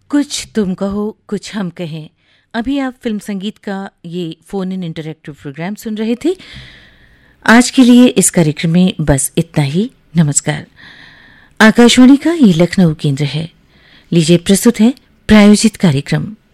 कुछ तुम कहो कुछ हम कहें। अभी आप फिल्म संगीत का ये फोन इन इंटरैक्टिव प्रोग्राम सुन रहे थे। आज के लिए इस कार्यक्रम में बस इतना ही। नमस्कार। आकाशवाणी का ये लखनऊ केंद्र है। लीजिए प्रस्तुत है प्रायोजित कार्यक्रम।